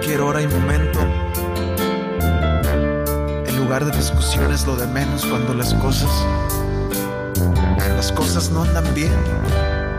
cualquier hora y momento. En lugar de discusión es lo de menos cuando las cosas no andan bien.